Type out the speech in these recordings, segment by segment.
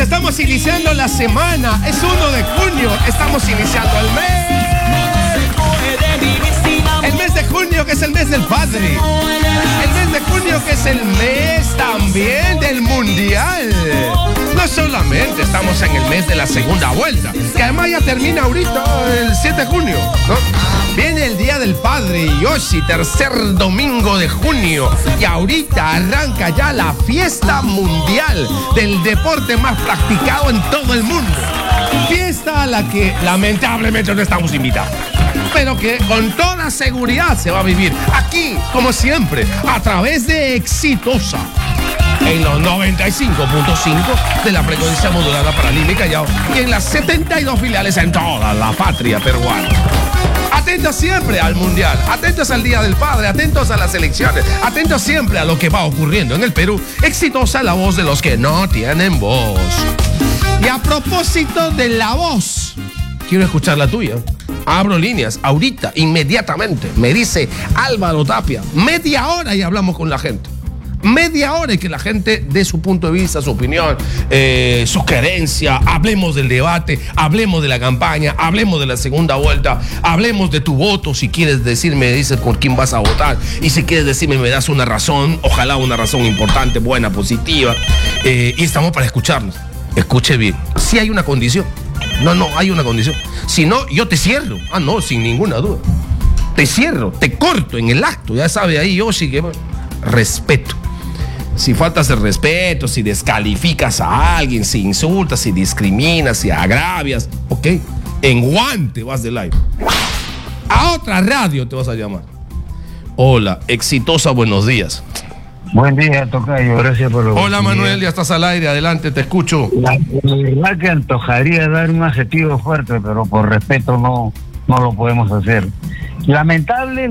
estamos iniciando la semana. Es 1 de junio. Estamos iniciando el mes. El mes de junio, que es el mes del padre. El mes de junio, que es el mes también del mundial. No solamente estamos en el mes de la segunda vuelta, que además ya termina ahorita el 7 de junio, ¿no? Viene el Día del Padre, Yoshi, tercer domingo de junio. Y ahorita arranca ya la fiesta mundial del deporte más practicado en todo el mundo. Fiesta a la que lamentablemente no estamos invitados, pero que con toda seguridad se va a vivir aquí, como siempre, a través de Exitosa, en los 95.5 de la frecuencia modulada para Lima y Callao, y en las 72 filiales en toda la patria peruana. Atentos siempre al mundial, atentos al Día del Padre, atentos a las elecciones, atentos siempre a lo que va ocurriendo en el Perú. Exitosa, la voz de los que no tienen voz. Y a propósito de la voz, quiero escuchar la tuya. Abro líneas ahorita, inmediatamente. Me dice Álvaro Tapia, media hora y hablamos con la gente. Media hora y que la gente dé su punto de vista, su opinión, sugerencia. Hablemos del debate, hablemos de la campaña, hablemos de la segunda vuelta, hablemos de tu voto. Si quieres decirme, dices por quién vas a votar. Y si quieres decirme, me das una razón, ojalá una razón importante, buena, positiva. Y estamos para escucharnos. Escuche bien. Si hay una condición. No, hay una condición. Si no, yo te cierro. Ah, no, sin ninguna duda. Te cierro, te corto en el acto. Ya sabe ahí, yo sí que... Respeto. Si faltas el respeto, si descalificas a alguien, si insultas, si discriminas, si agravias, ok, en guante vas del aire. A otra radio te vas a llamar. Hola, Exitosa, buenos días. Buen día, tocayo, gracias por lo. Hola, Manuel, ya estás al aire, adelante, te escucho. La verdad que antojaría dar un adjetivo fuerte, pero por respeto no lo podemos hacer. Lamentable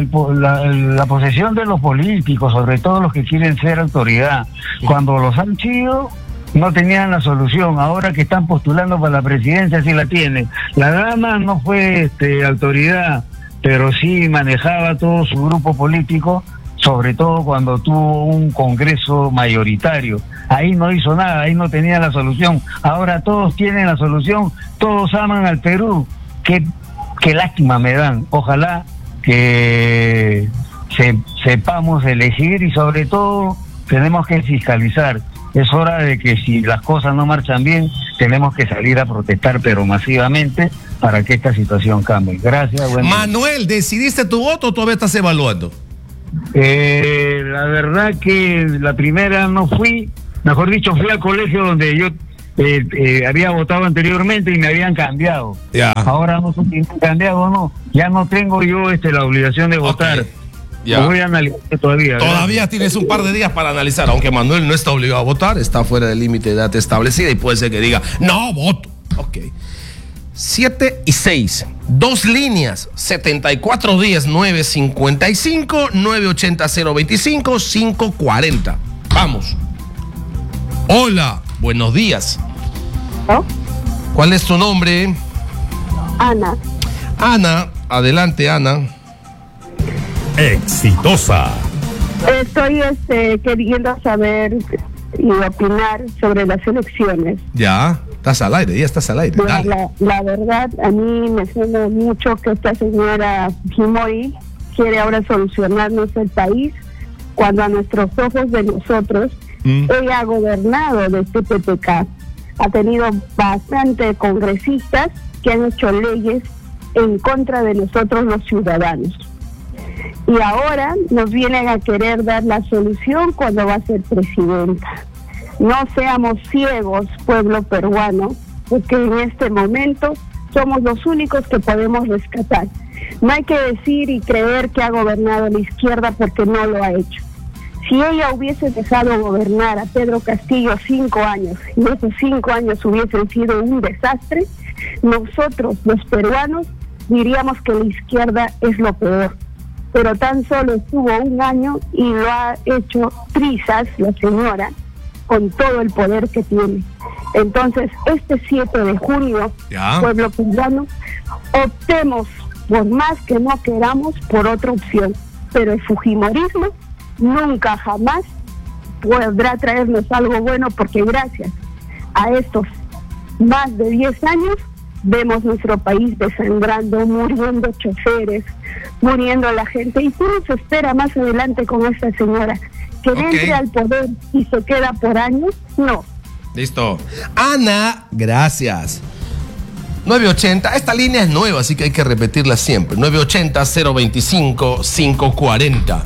la posesión de los políticos, sobre todo los que quieren ser autoridad. Cuando los han sido, no tenían la solución. Ahora que están postulando para la presidencia, sí la tienen. La dama no fue autoridad, pero sí manejaba todo su grupo político, sobre todo cuando tuvo un congreso mayoritario. Ahí no hizo nada, ahí no tenía la solución. Ahora todos tienen la solución, todos aman al Perú. Qué lástima me dan. Ojalá que sepamos elegir y sobre todo tenemos que fiscalizar. Es hora de que si las cosas no marchan bien, tenemos que salir a protestar, pero masivamente, para que esta situación cambie. Gracias. Manuel, ¿decidiste tu voto o todavía estás evaluando? La verdad que la primera no fui, mejor dicho, fui al colegio donde yo había votado anteriormente y me habían cambiado. Ya. Ahora no sé si me han cambiado o no. Ya no tengo yo la obligación de votar. Ya. Lo voy a analizar todavía. Todavía tienes un par de días para analizar, aunque Manuel no está obligado a votar, está fuera del límite de edad establecida y puede ser que diga, no voto. Ok. 7 y 6. 2 líneas. 7410 955 980 025 540. Vamos. Hola. Buenos días. ¿Oh? ¿Cuál es tu nombre? Ana. Ana, adelante, Ana. Exitosa. Estoy queriendo saber y opinar sobre las elecciones. Ya, estás al aire, ya estás al aire. Dale. La verdad, a mí me suena mucho que esta señora Fujimori quiere ahora solucionarnos el país, cuando a nuestros ojos de nosotros ella ha gobernado desde PPK, ha tenido bastante congresistas que han hecho leyes en contra de nosotros los ciudadanos. Y ahora nos vienen a querer dar la solución cuando va a ser presidenta. No seamos ciegos, pueblo peruano, porque en este momento somos los únicos que podemos rescatar. No hay que decir y creer que ha gobernado la izquierda, porque no lo ha hecho. Si ella hubiese dejado gobernar a Pedro Castillo 5 años, y esos 5 años hubiesen sido un desastre, nosotros, los peruanos, diríamos que la izquierda es lo peor. Pero tan solo estuvo 1 año y lo ha hecho trizas la señora, con todo el poder que tiene. Entonces, este 7 de junio, pueblo peruano, optemos, por más que no queramos, por otra opción. Pero el fujimorismo nunca jamás podrá traernos algo bueno, porque gracias a estos más de 10 años, vemos nuestro país desangrando, muriendo choferes, muriendo la gente. ¿Y qué nos espera más adelante con esta señora? ¿Que entre al poder y se queda por años? No. Listo. Ana, gracias. 980, esta línea es nueva, así que hay que repetirla siempre. 980-025-540.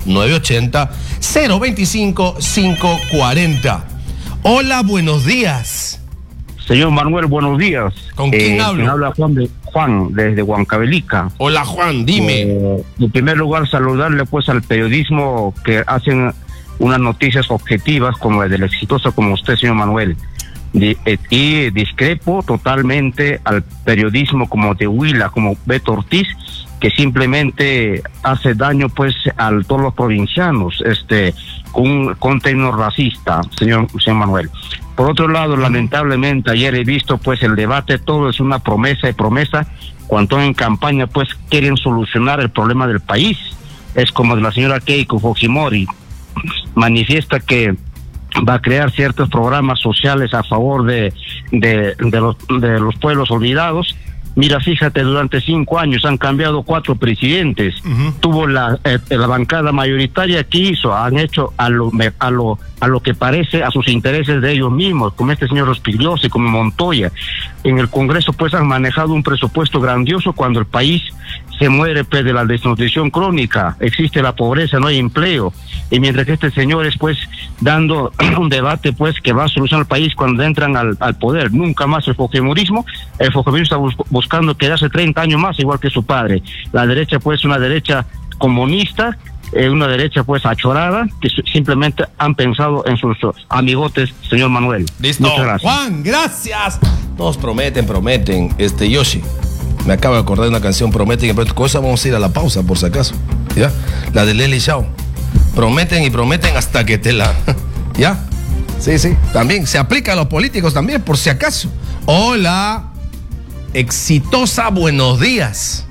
980-025-540. Hola, buenos días. Señor Manuel, buenos días. ¿Con quién hablo? Me habla Juan, desde Huancavelica. Hola, Juan, dime. En primer lugar, saludarle pues al periodismo que hacen unas noticias objetivas como el del exitoso como usted, señor Manuel. Y discrepo totalmente al periodismo como de Huila, como Beto Ortiz, que simplemente hace daño pues a todos los provincianos, con un contenido racista, señor Manuel. Por otro lado, lamentablemente ayer he visto pues el debate, todo es una promesa y promesa, cuando en campaña pues quieren solucionar el problema del país. Es como de la señora Keiko Fujimori, manifiesta que va a crear ciertos programas sociales a favor de los pueblos olvidados. Mira, fíjate, durante 5 años han cambiado 4 presidentes. Tuvo la bancada mayoritaria que hizo, han hecho a lo que parece a sus intereses de ellos mismos, como este señor Rospigliosi, como Montoya. En el Congreso pues han manejado un presupuesto grandioso cuando el país se muere pues de la desnutrición crónica, existe la pobreza, no hay empleo, y mientras que este señor es pues dando un debate pues que va a solucionar el país cuando entran al poder, nunca más el fujimorismo está buscando quedarse 30 años más igual que su padre. La derecha pues una derecha comunista, una derecha pues achorada, que simplemente han pensado en sus amigotes, señor Manuel. Listo. Muchas gracias. Juan, gracias. Nos prometen, Yoshi. Me acabo de acordar de una canción, prometen, pero cosa vamos a ir a la pausa por si acaso, ¿ya? La de Lely Shaw. Prometen y prometen hasta que te la... ¿Ya? Sí, también se aplica a los políticos también, por si acaso. Hola, exitosa, buenos días.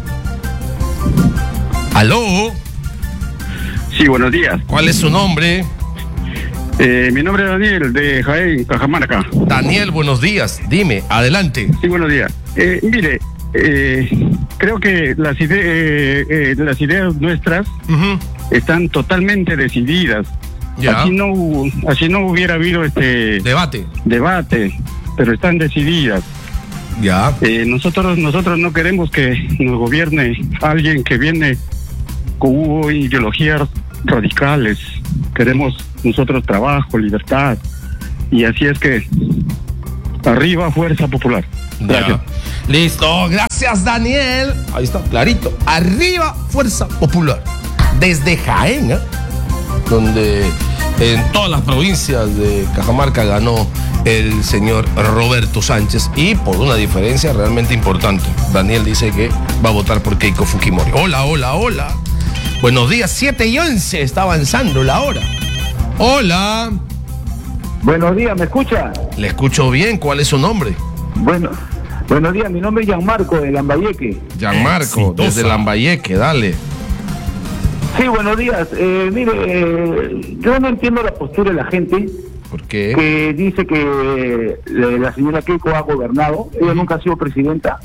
¿Aló? Sí, buenos días. ¿Cuál es su nombre? Mi nombre es Daniel, de Jaén, Cajamarca. Daniel, buenos días. Dime, adelante. Sí, buenos días. Mire, creo que las ideas nuestras están totalmente decididas. Ya. Así no hubiera habido debate, pero están decididas. Ya. Nosotros no queremos que nos gobierne alguien que viene con ideologías radicales. Queremos nosotros trabajo, libertad, y así es que arriba Fuerza Popular. Gracias. Listo, gracias Daniel. Ahí está, clarito. Arriba Fuerza Popular. Desde Jaén, donde en todas las provincias de Cajamarca ganó el señor Roberto Sánchez, y por una diferencia realmente importante. Daniel dice que va a votar por Keiko Fujimori. Hola. Buenos días, 7:11, está avanzando la hora. Hola. Buenos días, ¿me escucha? Le escucho bien, ¿cuál es su nombre? Bueno, buenos días, mi nombre es Gianmarco de Lambayeque. Gianmarco, desde Lambayeque, dale. Sí, buenos días. Mire, yo no entiendo la postura de la gente. ¿Por qué? Que dice que la señora Keiko ha gobernado, ella nunca ha sido presidenta.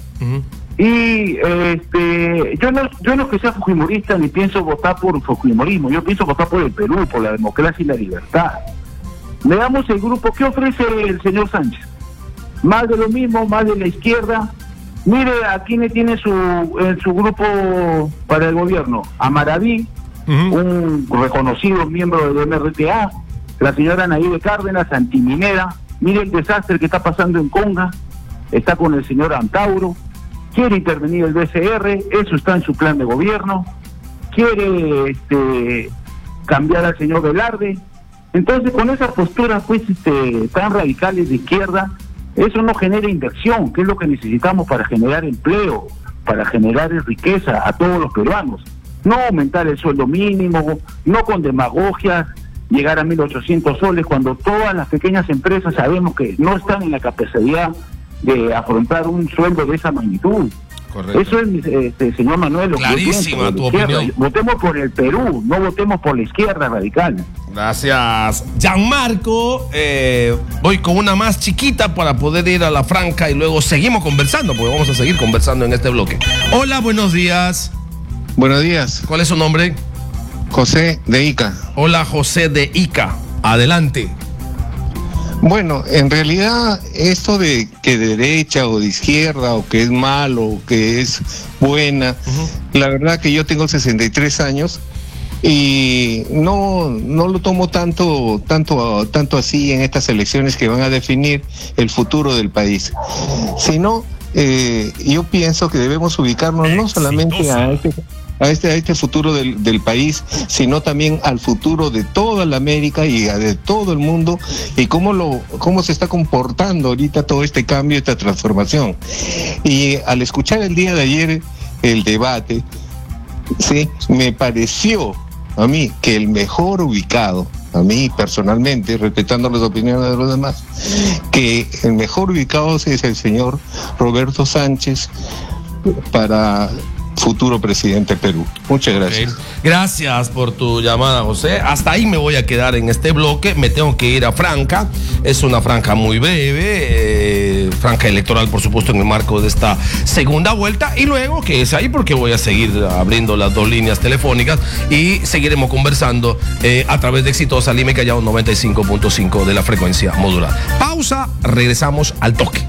Y yo no que sea fujimorista ni pienso votar por fujimorismo, yo pienso votar por el Perú, por la democracia y la libertad. Veamos el grupo, ¿qué ofrece el señor Sánchez? Más de lo mismo, más de la izquierda. Mire a quién tiene en su grupo para el gobierno: a Maraví, un reconocido miembro del MRTA, la señora Nayib Cárdenas, antiminera. Mire el desastre que está pasando en Conga, está con el señor Antauro. Quiere intervenir el BCR, eso está en su plan de gobierno. Quiere cambiar al señor Velarde. Entonces, con esas posturas pues tan radicales de izquierda, eso no genera inversión, que es lo que necesitamos para generar empleo, para generar riqueza a todos los peruanos. No aumentar el sueldo mínimo, no con demagogias llegar a 1.800 soles, cuando todas las pequeñas empresas sabemos que no están en la capacidad de afrontar un sueldo de esa magnitud. Correcto. Eso es, señor Manuel, lo clarísima que tu opinión. Votemos por el Perú, no votemos por la izquierda radical. Gracias, Gianmarco. Voy con una más chiquita para poder ir a la franca y luego seguimos conversando, porque vamos a seguir conversando en este bloque. Hola, buenos días. Buenos días. ¿Cuál es su nombre? José de Ica. Hola, José de Ica. Adelante. Bueno, en realidad esto de que de derecha o de izquierda o que es malo o que es buena, la verdad que yo tengo 63 años y no lo tomo tanto así en estas elecciones que van a definir el futuro del país, sino yo pienso que debemos ubicarnos no solamente a este futuro del país, sino también al futuro de toda la América y de todo el mundo, y cómo se está comportando ahorita todo este cambio, esta transformación. Y al escuchar el día de ayer el debate, sí, me pareció a mí que el mejor ubicado, a mí personalmente, respetando las opiniones de los demás, que el mejor ubicado es el señor Roberto Sánchez para futuro presidente de Perú. Muchas gracias. Okay. Gracias por tu llamada, José. Hasta ahí me voy a quedar en este bloque. Me tengo que ir a franca. Es una franja muy breve, franja electoral, por supuesto, en el marco de esta segunda vuelta. Y luego que es ahí porque voy a seguir abriendo las dos líneas telefónicas y seguiremos conversando a través de Exitosa Lime Callao 95.5 de la frecuencia modulada. Pausa, regresamos al toque.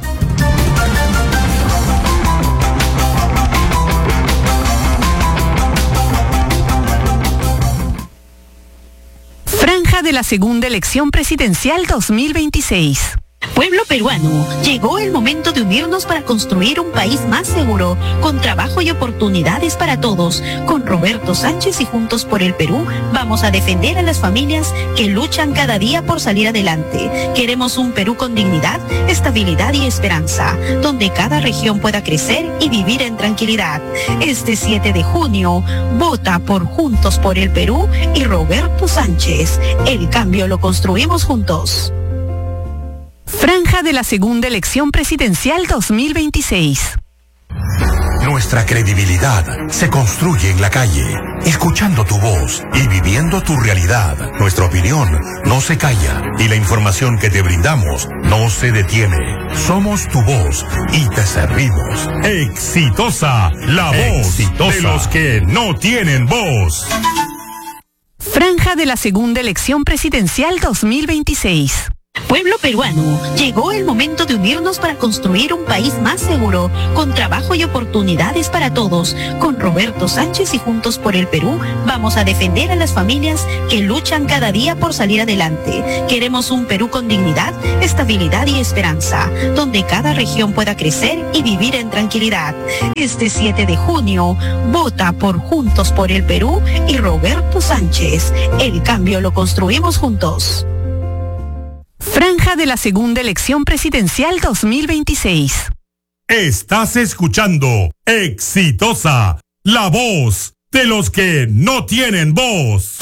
De la segunda elección presidencial 2026. Pueblo peruano, llegó el momento de unirnos para construir un país más seguro, con trabajo y oportunidades para todos. Con Roberto Sánchez y Juntos por el Perú, vamos a defender a las familias que luchan cada día por salir adelante. Queremos un Perú con dignidad, estabilidad y esperanza, donde cada región pueda crecer y vivir en tranquilidad. Este 7 de junio, vota por Juntos por el Perú y Roberto Sánchez. El cambio lo construimos juntos. Franja de la segunda elección presidencial 2026. Nuestra credibilidad se construye en la calle, escuchando tu voz y viviendo tu realidad. Nuestra opinión no se calla y la información que te brindamos no se detiene. Somos tu voz y te servimos. Exitosa, la voz de los que no tienen voz. Franja de la segunda elección presidencial 2026. Pueblo peruano, llegó el momento de unirnos para construir un país más seguro, con trabajo y oportunidades para todos. Con Roberto Sánchez y Juntos por el Perú, vamos a defender a las familias que luchan cada día por salir adelante. Queremos un Perú con dignidad, estabilidad y esperanza, donde cada región pueda crecer y vivir en tranquilidad. Este 7 de junio, vota por Juntos por el Perú y Roberto Sánchez. El cambio lo construimos juntos. Franja de la segunda elección presidencial 2026. Estás escuchando Exitosa, la voz de los que no tienen voz.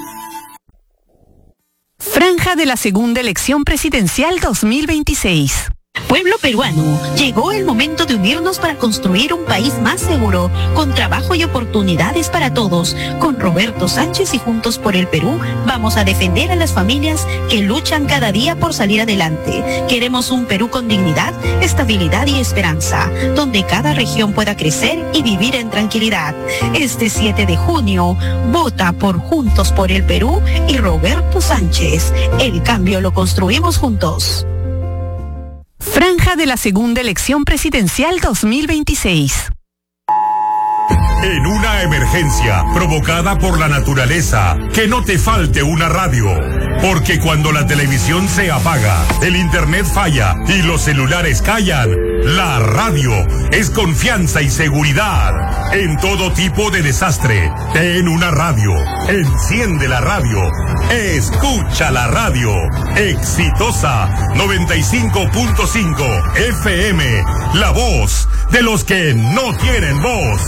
Franja de la segunda elección presidencial 2026. Pueblo peruano, llegó el momento de unirnos para construir un país más seguro, con trabajo y oportunidades para todos. Con Roberto Sánchez y Juntos por el Perú, vamos a defender a las familias que luchan cada día por salir adelante. Queremos un Perú con dignidad, estabilidad y esperanza, donde cada región pueda crecer y vivir en tranquilidad. Este 7 de junio, vota por Juntos por el Perú y Roberto Sánchez. El cambio lo construimos juntos. Franja de la segunda elección presidencial 2026. En una emergencia provocada por la naturaleza, que no te falte una radio. Porque cuando la televisión se apaga, el internet falla y los celulares callan, la radio es confianza y seguridad. En todo tipo de desastre, ten una radio. Enciende la radio. Escucha la radio. Exitosa 95.5 FM. La voz de los que no tienen voz.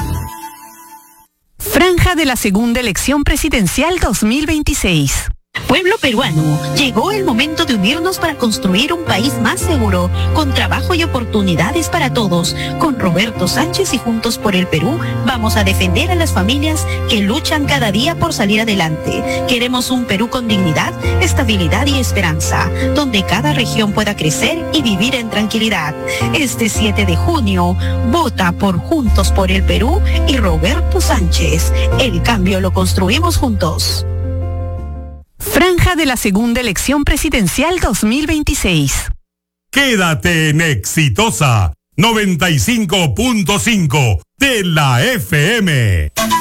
Franja de la segunda elección presidencial 2026. Pueblo peruano, llegó el momento de unirnos para construir un país más seguro, con trabajo y oportunidades para todos. Con Roberto Sánchez y Juntos por el Perú, vamos a defender a las familias que luchan cada día por salir adelante. Queremos un Perú con dignidad, estabilidad y esperanza, donde cada región pueda crecer y vivir en tranquilidad. Este 7 de junio, vota por Juntos por el Perú y Roberto Sánchez. El cambio lo construimos juntos. Franja de la segunda elección presidencial 2026. Quédate en Exitosa 95.5 de la FM.